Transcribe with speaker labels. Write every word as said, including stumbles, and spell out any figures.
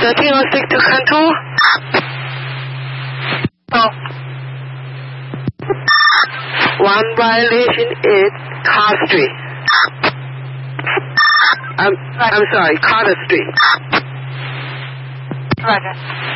Speaker 1: thirteen oh six to control.
Speaker 2: Oh.
Speaker 1: One violation is Carter Street. I'm, I'm sorry, Carter Street.
Speaker 2: Roger.